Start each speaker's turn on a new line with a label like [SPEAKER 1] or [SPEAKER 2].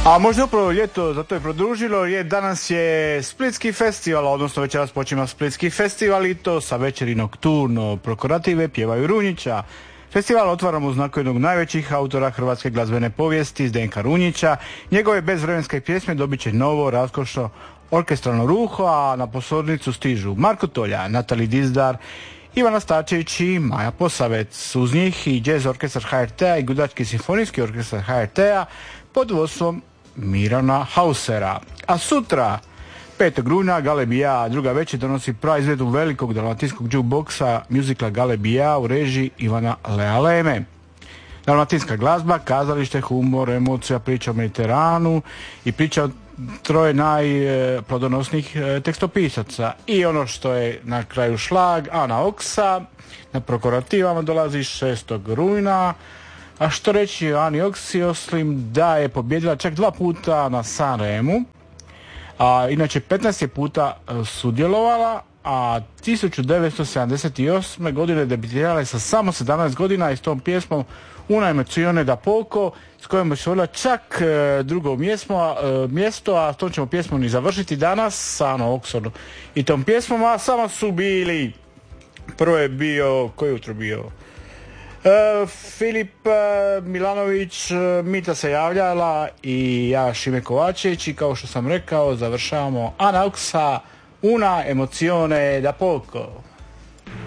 [SPEAKER 1] A možda upravo ljeto za to je produžilo, jer danas je Splitski festival, odnosno večeras počinje Splitski festival i to sa večeri nokturno prokorative pjevaju Runjića. Festival otvaramo u znaku jednog najvećih autora hrvatske glazbene povijesti, Zdenka Runjića. Njegove bezvremenske pjesme dobit će novo, raskošno orkestralno ruho, a na pozornicu stižu Marko Tolja, Natali Dizdar, Ivana Stačević i Maja Posavec. Uz njih i jazz orkestar HRT-a i Gudački simfonijski orkestar HRT-a pod vodstvom Mirana Hausera. A sutra, 5. rujna, Galebija druga večer donosi praizvedu velikog dalmatinskog jukeboxa muzikla Galebija u režiji Ivana Lealeme. Dalmatinska glazba, kazalište, humor, emocija, priča o Mediteranu i priča o troje najplodonosnijih tekstopisaca. I ono što je na kraju šlag, Ana Oksa na prokorativama dolazi 6. rujna. A što reći o Ani Oksi, osim da je pobjedila čak 2 puta na Sanremu, a inače 15 je puta sudjelovala, a 1978. godine debitirala je sa samo 17 godina i s tom pjesmom Una emozione da poco, s kojom je osvojila čak drugo mjesto, a s tom ćemo pjesmom i završiti danas sa Anom Oksom i tom pjesmom, a samo su bili, prvo je bio, koji jutro bio? Filip Milanović, Mita se javljala i ja Šime Kovačević, i kao što sam rekao završavamo Ana Oksa, Una emozione da poco.